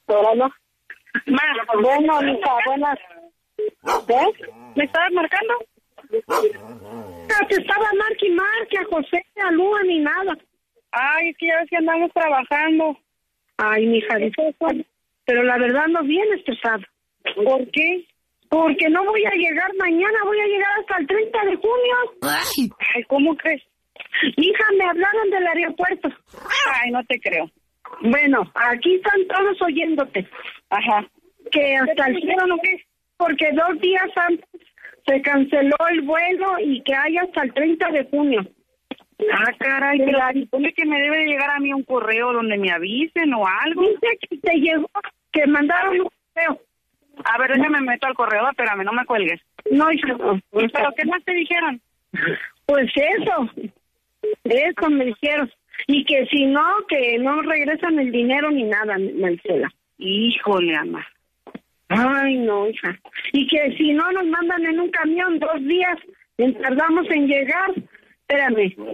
Órale. Bueno, mija, buenas. ¿Ves? ¿Me estabas marcando? Te estaba marque a José, a Lua, ni nada. Ay, es que ya ves que andamos trabajando. Ay, mija, dice eso. Pero la verdad no vienes pesado. ¿Por qué? Porque no voy a llegar mañana, voy a llegar hasta el 30 de junio. Ay, ¿cómo crees? Hija, me hablaron del aeropuerto. Ay, no te creo. Bueno, aquí están todos oyéndote. Ajá. Que hasta el cielo no qué. Porque 2 días antes se canceló el vuelo y que hay hasta el 30 de junio. Ah, caray, pero supone que me debe de llegar a mí un correo donde me avisen o algo. Dice que te llegó, que mandaron un correo. A ver, déjame meto al correo, espérame, no me cuelgues. No, hija, no. ¿Pero qué más te dijeron? Pues eso me dijeron. Y que si no, que no regresan el dinero ni nada, Marcela. Híjole, Ana. Ay, no, hija. Y que si no nos mandan en un camión 2 días, tardamos en llegar. Espérame.